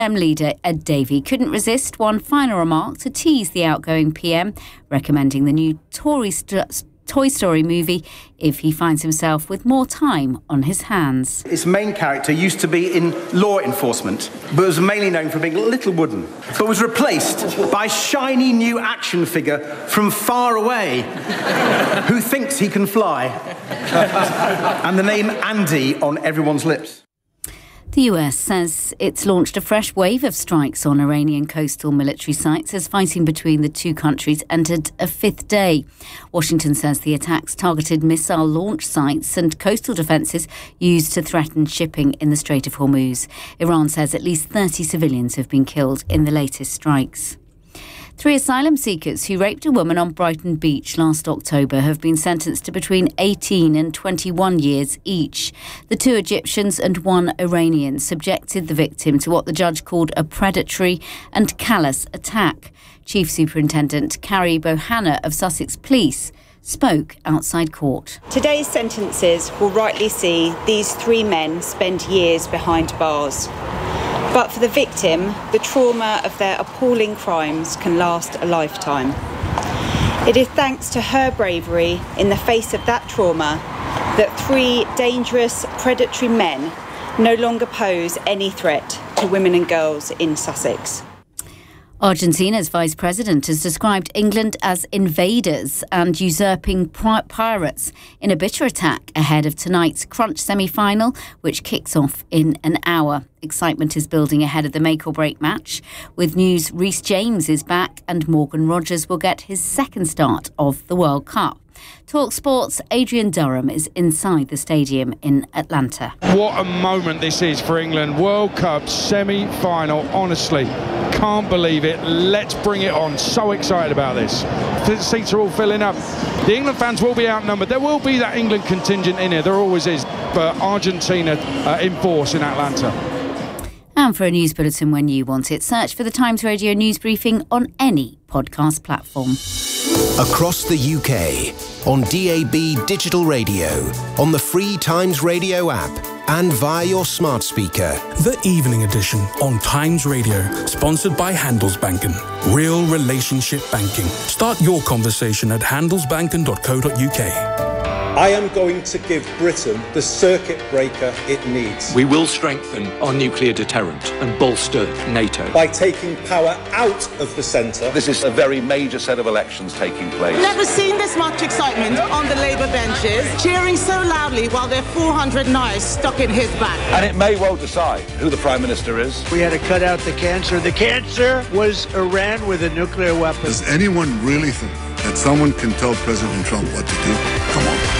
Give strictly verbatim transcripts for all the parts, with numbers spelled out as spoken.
M leader Ed Davey couldn't resist one final remark to tease the outgoing P M, recommending the new Tory st- Toy Story movie if he finds himself with more time on his hands. Its main character used to be in law enforcement, but was mainly known for being a little wooden, but was replaced by a shiny new action figure from far away who thinks he can fly. And the name Andy on everyone's lips. The U S says it's launched a fresh wave of strikes on Iranian coastal military sites as fighting between the two countries entered a fifth day. Washington says the attacks targeted missile launch sites and coastal defences used to threaten shipping in the Strait of Hormuz. Iran says at least thirty civilians have been killed in the latest strikes. Three asylum seekers who raped a woman on Brighton Beach last October have been sentenced to between eighteen and twenty-one years each. The two Egyptians and one Iranian subjected the victim to what the judge called a predatory and callous attack. Chief Superintendent Carrie Bohanna of Sussex Police spoke outside court. Today's sentences will rightly see these three men spend years behind bars. But for the victim, the trauma of their appalling crimes can last a lifetime. It is thanks to her bravery in the face of that trauma that three dangerous, predatory men no longer pose any threat to women and girls in Sussex. Argentina's vice president has described England as invaders and usurping pri- pirates in a bitter attack ahead of tonight's Crunch semi-final, which kicks off in an hour. Excitement is building ahead of the make-or-break match. With news, Reece James is back and Morgan Rogers will get his second start of the World Cup. Talk Sports' Adrian Durham is inside the stadium in Atlanta. What a moment this is for England. World Cup semi-final, honestly. Can't believe it. Let's bring it on. So excited about this. The seats are all filling up. The England fans will be outnumbered. There will be that England contingent in here. There always is. But Argentina uh, in force in Atlanta. And for a news bulletin when you want it, search for the Times Radio News Briefing on any podcast platform. Across the U K, on D A B digital radio, on the free Times Radio app, and via your smart speaker. The Evening Edition on Times Radio, sponsored by Handelsbanken. Real relationship banking. Start your conversation at handelsbanken dot co dot uk. I am going to give Britain the circuit breaker it needs. We will strengthen our nuclear deterrent and bolster NATO. By taking power out of the centre. This is a very major set of elections taking place. Never seen this much excitement on the Labour benches, cheering so loudly while there are four hundred knives stuck in his back. And it may well decide who the Prime Minister is. We had to cut out the cancer. The cancer was Iran with a nuclear weapon. Does anyone really think that someone can tell President Trump what to do? Come on.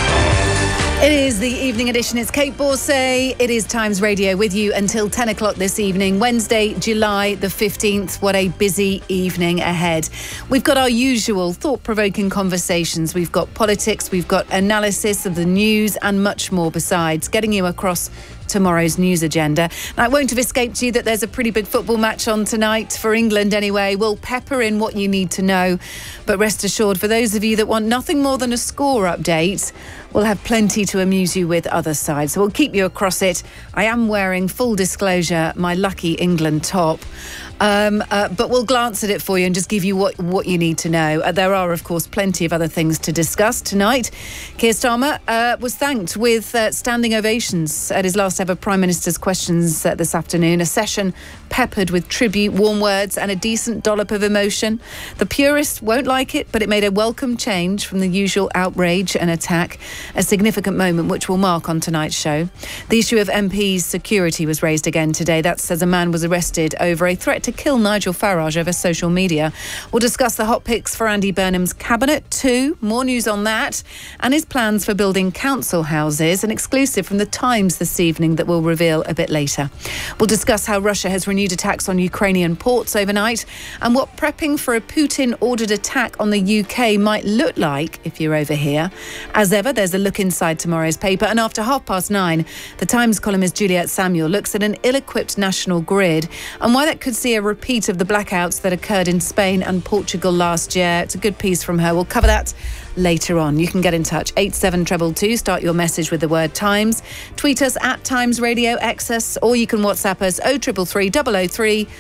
It is the Evening Edition. It's Kate Borsay. It is Times Radio with you until ten o'clock this evening, Wednesday, July the fifteenth. What a busy evening ahead. We've got our usual thought-provoking conversations. We've got politics, we've got analysis of the news and much more besides, getting you across tomorrow's news agenda. Now, it won't have escaped you that there's a pretty big football match on tonight, for England anyway. We'll pepper in what you need to know. But rest assured, for those of you that want nothing more than a score update, we'll have plenty to amuse you with other sides. So we'll keep you across it. I am wearing, full disclosure, my lucky England top. Um, uh, but we'll glance at it for you and just give you what, what you need to know. Uh, there are, of course, plenty of other things to discuss tonight. Keir Starmer uh, was thanked with uh, standing ovations at his last ever Prime Minister's Questions uh, this afternoon. A session peppered with tribute, warm words and a decent dollop of emotion. The purists won't like it, but it made a welcome change from the usual outrage and attack. A significant moment which will mark on tonight's show. The issue of M Ps' security was raised again today. That's as a man was arrested over a threat to kill Nigel Farage over social media. We'll discuss the hot picks for Andy Burnham's cabinet too. More news on that and his plans for building council houses. An exclusive from The Times this evening that we'll reveal a bit later. We'll discuss how Russia has renewed attacks on Ukrainian ports overnight and what prepping for a Putin-ordered attack on the U K might look like if you're over here. As ever, there's a look inside tomorrow's paper. And after half past nine, The Times columnist Juliette Samuel looks at an ill-equipped national grid and why that could see a repeat of the blackouts that occurred in Spain and Portugal last year. It's a good piece from her. We'll cover that later on. You can get in touch. eight seven two two two. Start your message with the word Times. Tweet us at Times Radio, X us, or you can WhatsApp us oh three three three, double oh three,